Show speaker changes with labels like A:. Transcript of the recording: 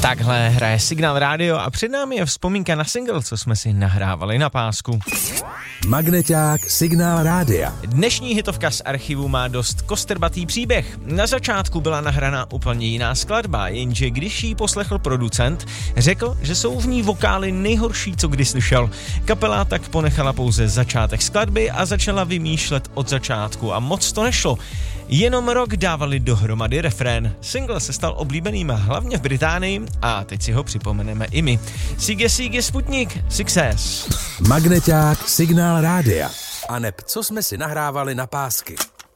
A: Takhle hraje Signál rádio a před námi je vzpomínka na single, co jsme si nahrávali na pásku.
B: Magneťák Signál rádia.
A: Dnešní hitovka z archivu má dost kostrbatý příběh. Na začátku byla nahraná úplně jiná skladba, jenže když ji poslechl producent, řekl, že jsou v ní vokály nejhorší, co kdy slyšel. Kapela tak ponechala pouze začátek skladby a začala vymýšlet od začátku a moc to nešlo. Jenom rok dávali dohromady refrén. Single se stal oblíbeným hlavně v Británii a teď si ho připomeneme i my. Sige Sige Sputnik, Success.
B: Magneťák Signál rádia. A neb co jsme si nahrávali na pásky.